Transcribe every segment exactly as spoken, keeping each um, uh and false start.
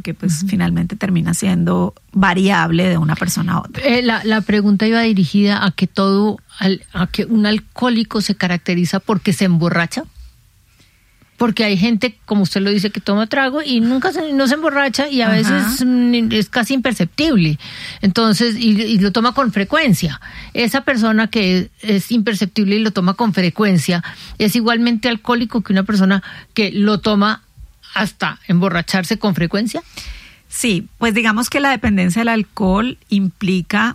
porque pues Uh-huh. finalmente termina siendo variable de una persona a otra. Eh, la, la pregunta iba dirigida a que todo, al, a que un alcohólico se caracteriza porque se emborracha. Porque hay gente, como usted lo dice, que toma trago y nunca se, no se emborracha y a Ajá. veces mm, es casi imperceptible. Entonces, y, y lo toma con frecuencia. Esa persona que es imperceptible y lo toma con frecuencia es igualmente alcohólico que una persona que lo toma hasta emborracharse con frecuencia. Sí, pues digamos que la dependencia del alcohol implica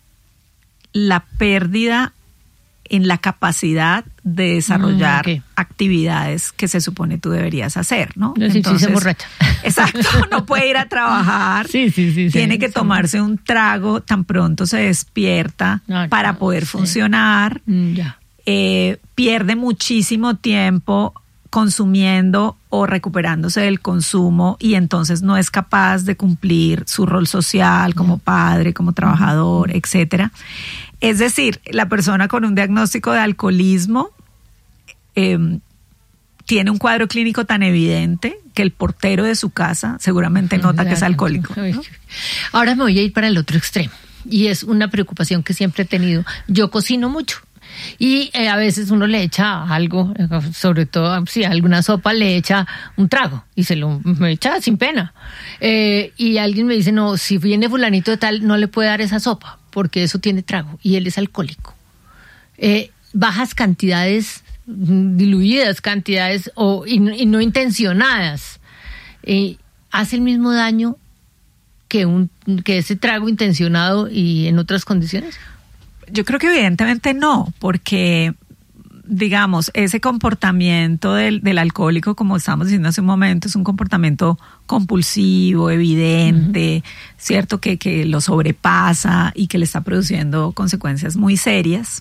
la pérdida en la capacidad de desarrollar Mm, okay. actividades que se supone tú deberías hacer, ¿no? Es decir, sí se emborracha. Exacto, no puede ir a trabajar, Sí, sí, sí, tiene sí, que sí. tomarse un trago tan pronto se despierta Ah, para claro, poder sí. funcionar, Mm, ya. eh, pierde muchísimo tiempo consumiendo o recuperándose del consumo y entonces no es capaz de cumplir su rol social como padre, como trabajador, etcétera. Es decir, la persona con un diagnóstico de alcoholismo eh, tiene un cuadro clínico tan evidente que el portero de su casa seguramente nota que es alcohólico, ¿no? Ahora me voy a ir para el otro extremo y es una preocupación que siempre he tenido. Yo cocino mucho. Y eh, a veces uno le echa algo, eh, sobre todo si alguna sopa le echa un trago y se lo me echa sin pena. Eh, y alguien me dice, no, si viene fulanito de tal, no le puede dar esa sopa porque eso tiene trago y él es alcohólico. Eh, bajas cantidades, diluidas cantidades o, y, y no intencionadas, eh, hace el mismo daño que, un, que ese trago intencionado y en otras condiciones. Yo creo que evidentemente no, porque digamos, ese comportamiento del, del alcohólico, como estábamos diciendo hace un momento, es un comportamiento compulsivo, evidente, uh-huh. ¿cierto? Que, que lo sobrepasa y que le está produciendo consecuencias muy serias.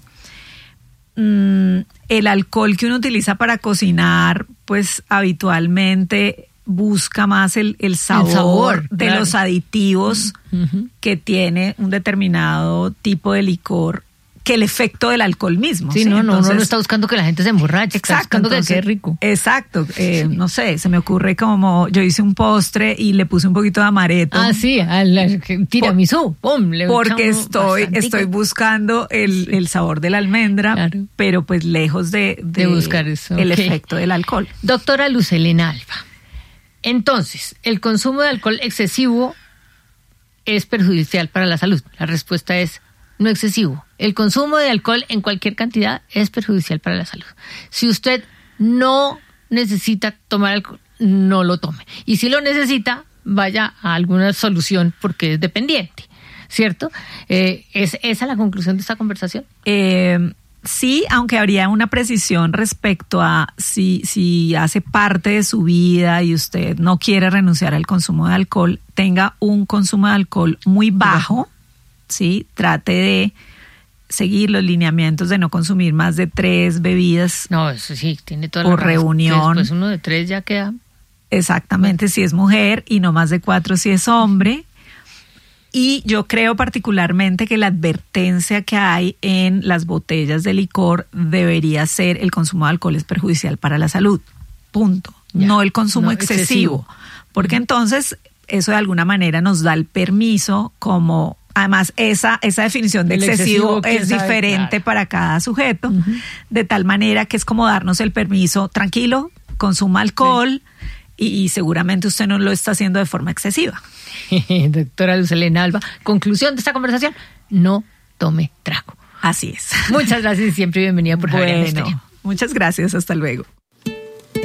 Mm, el alcohol que uno utiliza para cocinar, pues habitualmente busca más el, el, sabor, el sabor de claro. los aditivos uh-huh. que tiene un determinado tipo de licor que el efecto del alcohol mismo. Sí, ¿sí? no, Entonces, no, uno no está buscando que la gente se emborrache, exacto, está buscando entonces, que quede rico. Exacto, eh, sí. no sé, se me ocurre como, yo hice un postre y le puse un poquito de amaretto. Ah, sí, al tiramisú, pum, le porque estoy, estoy buscando el, sí. el sabor de la almendra, claro. pero pues lejos de, de, de buscar eso. el Okay. efecto del alcohol. Doctora Luz Helena Alba, entonces, ¿el consumo de alcohol excesivo es perjudicial para la salud? La respuesta es no excesivo. El consumo de alcohol en cualquier cantidad es perjudicial para la salud. Si usted no necesita tomar alcohol, no lo tome. Y si lo necesita, vaya a alguna solución porque es dependiente, ¿cierto? Eh, ¿Es esa la conclusión de esta conversación? Eh... Sí, aunque habría una precisión respecto a si, si hace parte de su vida y usted no quiere renunciar al consumo de alcohol, tenga un consumo de alcohol muy bajo, ¿sí? Trate de seguir los lineamientos de no consumir más de tres bebidas no, eso sí, tiene toda por la reunión. Después uno de tres ya queda. Exactamente, si es mujer y no más de cuatro si es hombre. Y yo creo particularmente que la advertencia que hay en las botellas de licor debería ser el consumo de alcohol es perjudicial para la salud, punto. Ya. No el consumo no, excesivo, excesivo, porque uh-huh. entonces eso de alguna manera nos da el permiso como, además esa, esa definición de el excesivo, excesivo es diferente sabe, claro. para cada sujeto, uh-huh. de tal manera que es como darnos el permiso, tranquilo, consuma alcohol sí. y, y seguramente usted no lo está haciendo de forma excesiva. Doctora Luz Helena Alba, conclusión de esta conversación, no tome trago. Así es. Muchas gracias y siempre bienvenida por bueno, Javier Misterio. Muchas gracias, hasta luego.